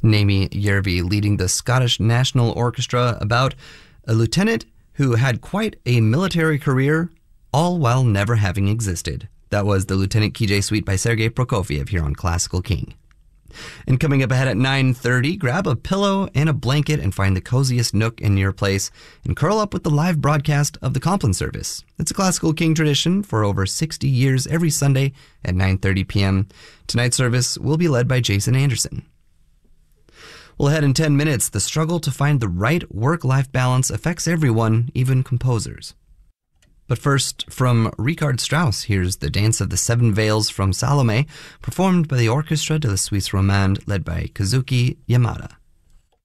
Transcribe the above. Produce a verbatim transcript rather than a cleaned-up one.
Naomi Järvi leading the Scottish National Orchestra about a lieutenant who had quite a military career, all while never having existed. That was the Lieutenant Kijé Suite by Sergei Prokofiev here on Classical King. And coming up ahead at nine thirty, grab a pillow and a blanket and find the coziest nook in your place and curl up with the live broadcast of the Compline service. It's a Classical King tradition for over sixty years every Sunday at nine thirty p.m. Tonight's service will be led by Jason Anderson. Well, ahead in ten minutes, the struggle to find the right work-life balance affects everyone, even composers. But first, from Richard Strauss, here's the Dance of the Seven Veils from Salome, performed by the Orchestra de la Suisse Romande, led by Kazuki Yamada.